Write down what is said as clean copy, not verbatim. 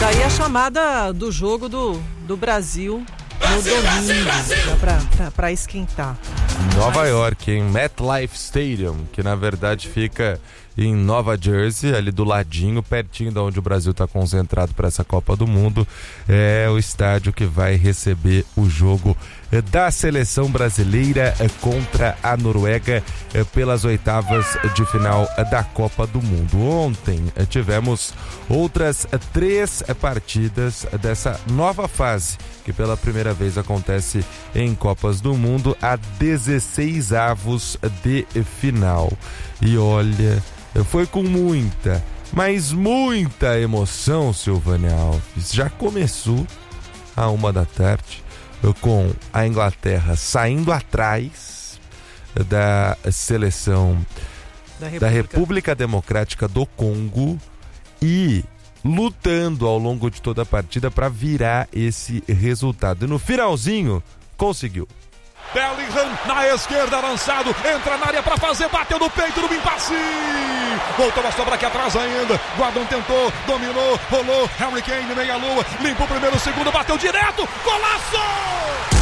Tá aí a chamada do jogo do Brasil no domingo, pra esquentar. Nova York, em MetLife Stadium, que na verdade fica em Nova Jersey, ali do ladinho, pertinho de onde o Brasil está concentrado para essa Copa do Mundo. É o estádio que vai receber o jogo da seleção brasileira contra a Noruega pelas oitavas de final da Copa do Mundo. Ontem tivemos outras 3 partidas dessa nova fase, que pela primeira vez acontece em Copas do Mundo, a 16avos de final. E olha, foi com muita, mas muita emoção, Silvânia Alves. Já começou à 13h, com a Inglaterra saindo atrás da seleção da República Democrática do Congo e lutando ao longo de toda a partida para virar esse resultado. E no finalzinho, conseguiu. Bellingham na esquerda, avançado, entra na área para fazer, bateu no peito do Mbappé, voltou a sobra aqui atrás ainda, Guardão tentou, dominou, rolou, Harry Kane, meia lua, limpou o primeiro, o segundo, bateu direto, golaço!